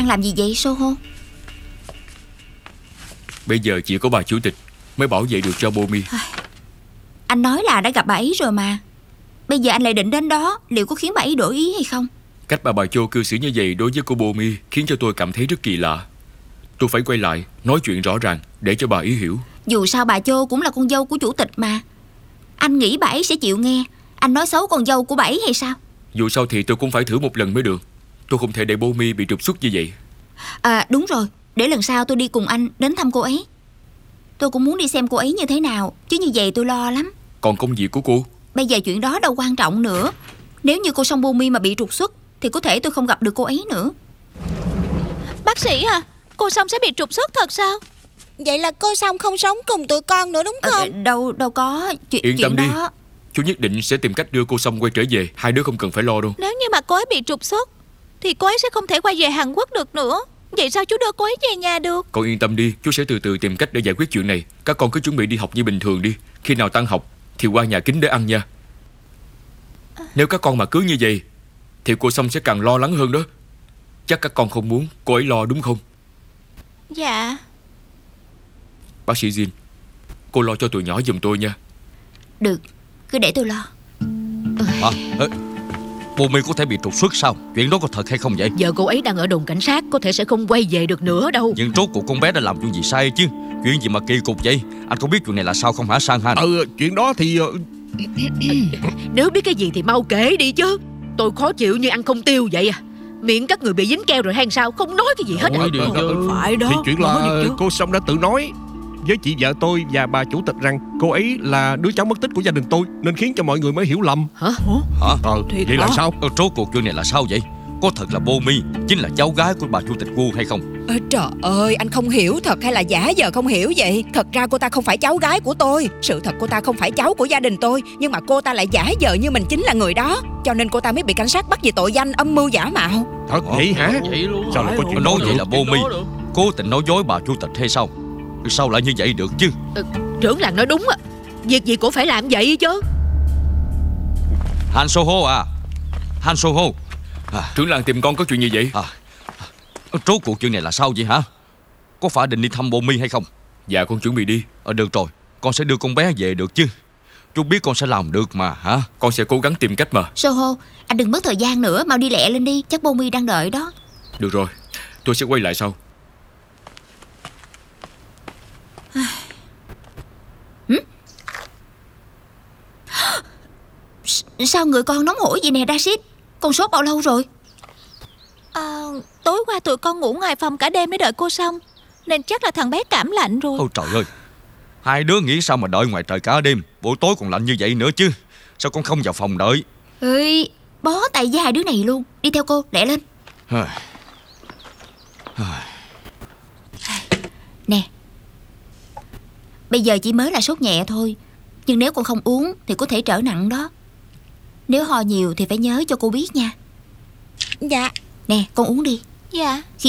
đang làm gì vậy Soho? Bây giờ chỉ có bà chủ tịch mới bảo vệ được cho Bomi. Anh nói là đã gặp bà ấy rồi mà. Bây giờ anh lại định đến đó, liệu có khiến bà ấy đổi ý hay không? Cách bà Cho cư xử như vậy đối với cô Bomi khiến cho tôi cảm thấy rất kỳ lạ. Tôi phải quay lại nói chuyện rõ ràng để cho bà ấy hiểu. Dù sao bà Cho cũng là con dâu của chủ tịch mà. Anh nghĩ bà ấy sẽ chịu nghe anh nói xấu con dâu của bà ấy hay sao? Dù sao thì tôi cũng phải thử một lần mới được. Tôi không thể để Bomi bị trục xuất như vậy. À đúng rồi, để lần sau tôi đi cùng anh đến thăm cô ấy. Tôi cũng muốn đi xem cô ấy như thế nào, chứ như vậy tôi lo lắm. Còn công việc của cô? Bây giờ chuyện đó đâu quan trọng nữa. Nếu như cô Song Bomi mà bị trục xuất thì có thể tôi không gặp được cô ấy nữa. Bác sĩ à, cô Song sẽ bị trục xuất thật sao? Vậy là cô Song không sống cùng tụi con nữa đúng không? Đâu có chuyện Yên tâm đi, đó. chú nhất định sẽ tìm cách đưa cô Song quay trở về. Hai đứa không cần phải lo đâu. Nếu như mà cô ấy bị trục xuất thì cô ấy sẽ không thể quay về Hàn Quốc được nữa. Vậy sao chú đưa cô ấy về nhà được? Con yên tâm đi, chú sẽ từ từ tìm cách để giải quyết chuyện này. Các con cứ chuẩn bị đi học như bình thường đi. Khi nào tan học thì qua nhà Kính để ăn nha. Nếu các con mà cứ như vậy thì cô Song sẽ càng lo lắng hơn đó. Chắc các con không muốn cô ấy lo đúng không? Dạ. Bác sĩ Jin, cô lo cho tụi nhỏ giùm tôi nha. Được, cứ để tôi lo. Bomi có thể bị trục xuất sao? Chuyện đó có thật hay không vậy? Giờ cô ấy đang ở đồn cảnh sát, có thể sẽ không quay về được nữa đâu. Nhưng rốt cuộc con bé đã làm chuyện gì sai chứ? Chuyện gì mà kỳ cục vậy? Anh có biết chuyện này là sao không hả Sang Han? Chuyện đó thì Nếu biết cái gì thì mau kể đi chứ. Tôi khó chịu như ăn không tiêu vậy à. Miệng các người bị dính keo rồi hay sao? Không nói cái gì hết à. Phải đó. Thì chuyện là cô Song đã tự nói với chị vợ tôi và bà chủ tịch rằng cô ấy là đứa cháu mất tích của gia đình tôi, nên khiến cho mọi người mới hiểu lầm. Hả? Vậy là sao? Rốt cuộc chuyện này là sao vậy? Có thật là Bomi chính là cháu gái của bà chủ tịch Gu hay không? Trời ơi, anh không hiểu thật hay là giả vờ không hiểu vậy? Thật ra cô ta không phải cháu gái của tôi. Sự thật cô ta không phải cháu của gia đình tôi, nhưng mà cô ta lại giả vờ như mình chính là người đó. Cho nên cô ta mới bị cảnh sát bắt vì tội danh âm mưu giả mạo. Thật vậy hả? Sao lại có chuyện nói vậy là Bomi cố tình nói dối bà chủ tịch hay sao? Sao lại như vậy được chứ? Trưởng làng nói đúng á. Việc gì cũng phải làm vậy chứ. Han Soho à, Han Soho. Trưởng làng tìm con có chuyện gì vậy? Rốt cuộc chuyện này là sao vậy hả? Có phải định đi thăm Bomi hay không? Dạ con chuẩn bị đi. Được rồi, con sẽ đưa con bé về được chứ. Chú biết con sẽ làm được mà hả? Con sẽ cố gắng tìm cách mà. Soho, anh đừng mất thời gian nữa, mau đi lẹ lên đi. Chắc Bomi đang đợi đó. Được rồi, tôi sẽ quay lại sau. Sao người con nóng hổi vậy nè Rashid? Con sốt bao lâu rồi? Tối qua tụi con ngủ ngoài phòng cả đêm để đợi cô Song, nên chắc là thằng bé cảm lạnh rồi. Ôi trời ơi, hai đứa nghĩ sao mà đợi ngoài trời cả đêm, buổi tối còn lạnh như vậy nữa chứ. Sao con không vào phòng đợi? Ê, bó tay với hai đứa này luôn. Đi theo cô, lẹ lên. Nè, bây giờ chỉ mới là sốt nhẹ thôi, nhưng nếu con không uống thì có thể trở nặng đó. Nếu ho nhiều thì phải nhớ cho cô biết nha. Dạ. Nè, con uống đi. Dạ. Khi